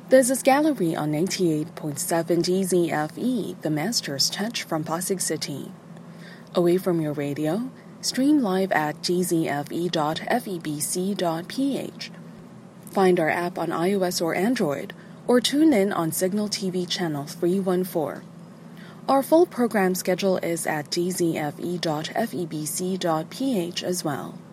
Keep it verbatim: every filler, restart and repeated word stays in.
This is Gallery on eighty-eight point seven G Z F E, the Master's Touch from Pasig City. Away from your radio, stream live at g z f e dot f e b c dot p h. Find our app on iOS or Android, or tune in on Signal T V channel three one four. Our full program schedule is at g z f e dot f e b c dot p h as well.